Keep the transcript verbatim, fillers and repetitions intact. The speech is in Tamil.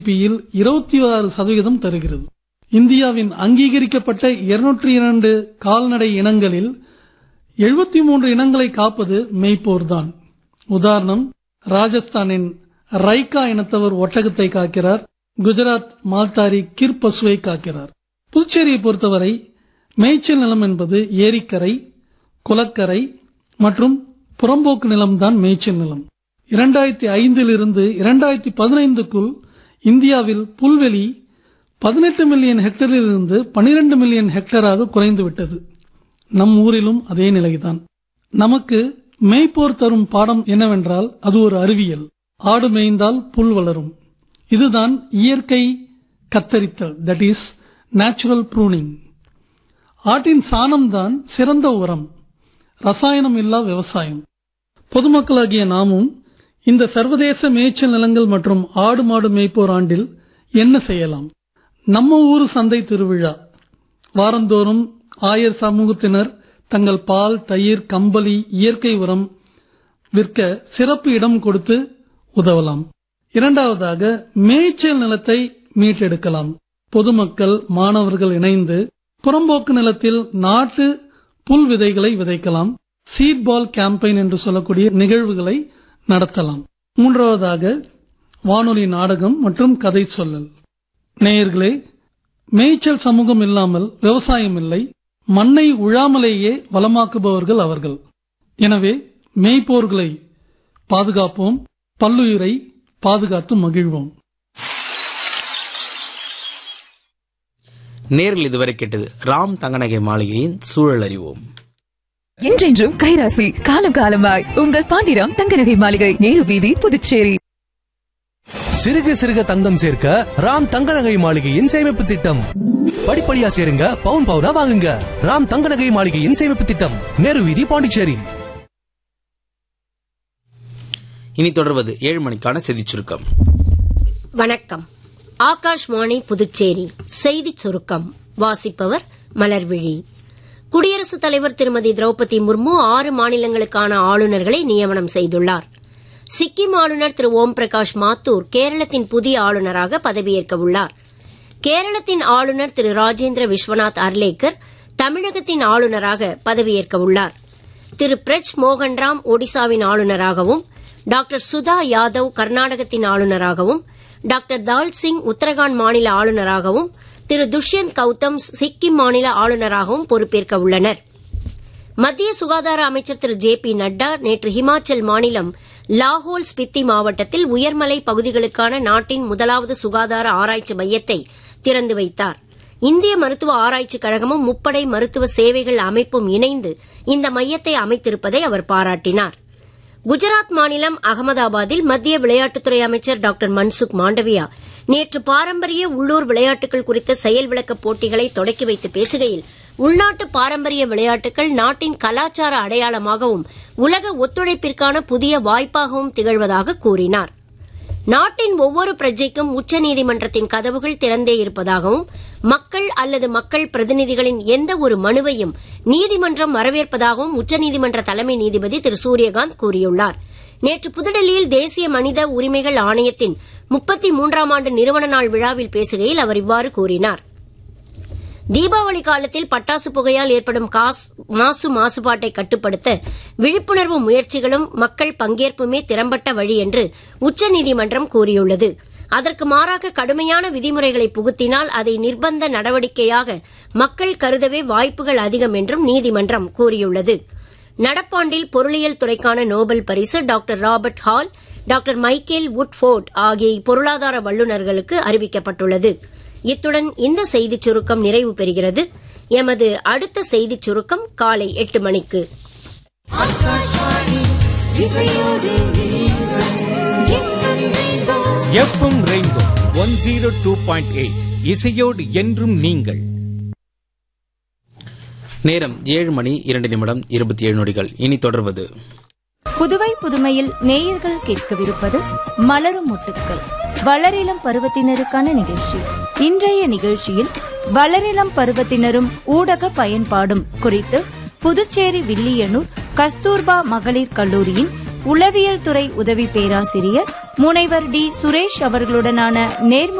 ஜிடிபியில் இருபத்தி ஆறு சதவீதம் தருகிறது. இந்தியாவின் அங்கீகரிக்கப்பட்ட இருநூற்றி இரண்டு கால்நடை இனங்களில் எழுபத்தி மூன்று இனங்களை காப்பது மெய்ப்போர்தான். உதாரணம், ராஜஸ்தானின் ரைகா இனத்தவர் ஒட்டகத்தை காக்கிறார். குஜராத் மால்தாரி கிர் பசுவை காக்கிறார். புதுச்சேரியை பொறுத்தவரை மேய்ச்சல் நிலம் என்பது ஏரிக்கரை, குளக்கரை மற்றும் புறம்போக்கு நிலம்தான் மேய்ச்சல் நிலம். இரண்டாயிரத்தி ஐந்தில் இருந்து இரண்டாயிரத்தி பதினைந்துக்குள் இந்தியாவில் புல்வெளி பதினெட்டு மில்லியன் ஹெக்டரில் இருந்து பனிரெண்டு மில்லியன் ஹெக்டராக குறைந்துவிட்டது. நம் ஊரிலும் அதே நிலைதான். நமக்கு மேய்ப்போர் தரும் பாடம் என்னவென்றால் அது ஒரு அறிவியல். ஆடு மேய்ந்தால் புல் வளரும். இதுதான் இயற்கை கத்தரித்தல், தட் இஸ் நேச்சுரல் ப்ரூனிங். ஆட்டின் சாணம்தான் சிறந்த உரம், ரசாயனம் இல்லா விவசாயம். பொதுமக்களாகிய நாமும் இந்த சர்வதேச மேய்ச்சல் நிலங்கள் மற்றும் ஆடு மாடு மேய்ப்போர் ஆண்டில் என்ன செய்யலாம்? நம்ம ஊரு சந்தை திருவிழா. வாரந்தோறும் ஆயர் சமூகத்தினர் தங்கள் பால், தயிர், கம்பளி, இயற்கை உரம் விற்க சிறப்பு இடம் கொடுத்து உதவலாம். இரண்டாவதாக, மேய்ச்சல் நிலத்தை மீட்டெடுக்கலாம். பொதுமக்கள், மாணவர்கள் இணைந்து புறம்போக்கு நிலத்தில் நாட்டு புல் விதைகளை விதைக்கலாம். சீட் பால் கேம்பெயின் என்று சொல்லக்கூடிய நிகழ்வுகளை நடத்தலாம். மூன்றாவதாக, வானொலி நாடகம் மற்றும் கதை சொல்லல். நேயர்களே, மேய்ச்சல் சமூகம் இல்லாமல் விவசாயம் இல்லை. மண்ணை உழாமலேயே வளமாக்குபவர்கள் அவர்கள். எனவே மேய்ப்போர்களை பாதுகாப்போம், பல்லுயிரை பாதுகாத்து மகிழ்வோம். நேரில் இதுவரை கேட்டது ராம் தங்கநகை மாளிகையின் சூழல் அறிவோம். என்றென்றும் கைராசி, காலம் காலமாய் உங்கள் பாண்டிராம் தங்கநகை மாளிகை, நேரு வீதி, புதுச்சேரி. சிறுக சிறுக தங்கம் சேர்க்க ராம் தங்கநகை மாளிகையின் சேமிப்பு திட்டம். படிப்படியா சேருங்க, பவுன் பவுனா வாங்குங்க. ராம் தங்கநகை மாளிகையின் சேமிப்பு திட்டம், நேரு வீதி, பாண்டிச்சேரி. இனி தொடர்வது ஏழு மணிக்கான செய்தி சுருக்கம். வணக்கம். ஆகாஷ்வாணி புதுச்சேரி செய்திச் சுருக்கம் வாசிப்பவர் மலர்விழி. குடியரசுத் தலைவர் திருமதி திரௌபதி முர்மு ஆறு மாநிலங்களுக்கான ஆளுநர்களை நியமனம் செய்துள்ளார். சிக்கிம் ஆளுநர் திரு ஓம் பிரகாஷ் மாத்தூர் கேரளத்தின் புதிய ஆளுநராக பதவியேற்க உள்ளார். கேரளத்தின் ஆளுநர் திரு ராஜேந்திர விஸ்வநாத் அர்லேக்கர் தமிழகத்தின் ஆளுநராக பதவியேற்க உள்ளார். திரு பிரஜ் மோகன்ராம் ஒடிசாவின் ஆளுநராகவும், டாக்டர் சுதா யாதவ் கர்நாடகத்தின் ஆளுநராகவும், டாக்டர் தால் சிங் உத்தரகாண்ட் மாநில ஆளுநராகவும், திரு துஷ்யந்த் கௌதம் சிக்கிம் மாநில ஆளுநராகவும் பொறுப்பேற்க உள்ளனர். மத்திய சுகாதார அமைச்சர் திரு ஜே பி நட்டா நேற்று ஹிமாச்சல் மாநிலம் லாஹோல் ஸ்பித்தி மாவட்டத்தில் உயர்மலை பகுதிகளுக்கான நாட்டின் முதலாவது சுகாதார ஆராய்ச்சி மையத்தை திறந்து வைத்தார். இந்திய மருத்துவ ஆராய்ச்சிக் கழகமும் முப்படை மருத்துவ சேவைகள் அமைப்பும் இணைந்து இந்த மையத்தை அமைத்திருப்பதை அவர் பாராட்டினார். குஜராத் மாநிலம் அகமதாபாத்தில் மத்திய விளையாட்டுத்துறை அமைச்சர் டாக்டர் மன்சுக் மாண்டவியா நேற்று பாரம்பரிய உள்ளூர் விளையாட்டுகள் குறித்த செயல் விளக்க போட்டிகளை தொடக்கி வைத்து பேசுகையில், உள்நாட்டு பாரம்பரிய விளையாட்டுகள் நாட்டின் கலாச்சார அடையாளமாகவும் உலக ஒத்துழைப்பிற்கான புதிய வாய்ப்பாகவும் திகழ்வதாக கூறினார். நாட்டின் ஒவ்வொரு பிரஜைக்கும் உச்சநீதிமன்றத்தின் கதவுகள் திறந்தே இருப்பதாகவும், மக்கள் அல்லது மக்கள் பிரதிநிதிகளின் எந்த ஒரு மனுவையும் நீதிமன்றம் வரவேற்பதாகவும் உச்சநீதிமன்ற தலைமை நீதிபதி திரு சூரியகாந்த் கூறியுள்ளார். நேற்று புதுடெல்லியில் தேசிய மனித உரிமைகள் ஆணையத்தின் முப்பத்தி மூன்றாம் ஆண்டு நிறுவன நாள் விழாவில் பேசுகையில் அவர் இவ்வாறு கூறினார். தீபாவளி காலத்தில் பட்டாசு புகையால் ஏற்படும் மாசு மாசுபாட்டை கட்டுப்படுத்த விழிப்புணர்வு முயற்சிகளும் மக்கள் பங்கேற்புமே திறம்பட்ட வழி என்று உச்சநீதிமன்றம் கூறியுள்ளது. அதற்கு மாறாக கடுமையான விதிமுறைகளை புகுத்தினால் அதை நிர்பந்த நடவடிக்கையாக மக்கள் கருதவே வாய்ப்புகள் அதிகம் என்றும் நீதிமன்றம் கூறியுள்ளது. நடப்பாண்டில் பொருளியல் துறைக்கான நோபல் பரிசு doctor Robert hall, doctor Michael வுட்ஃபோர்ட் ஆகிய பொருளாதார வல்லுநர்களுக்கு அறிவிக்கப்பட்டுள்ளது. இத்துடன் இந்த செய்திச் சுருக்கம் நிறைவு பெறுகிறது. எமது அடுத்த செய்திச் சுருக்கம் காலை எட்டு மணிக்கு. FM rainbow one zero two point eight இசையோடு என்றும் நீங்கள். நேரம் ஏழு மணி இரண்டு நிமிடம் இருபத்தி ஏழு நொடிகள். இனி தொடர்வது புதுவை புதுமையில் நேயர்கள் கேட்கவிருப்பது மலரும் முட்டுக்கள், வளரிளம் பருவத்தினருக்கான நிகழ்ச்சி. இன்றைய நிகழ்ச்சியில் வளரிளம் பருவத்தினரும் ஊடக பயன்பாடும் குறித்து புதுச்சேரி வில்லியனூர் கஸ்தூர்பா மகளிர் கல்லூரியின் உளவியல் துறை உதவி பேராசிரியர் முனைவர் டி சுரேஷ் அவர்களுடனான நேர்முக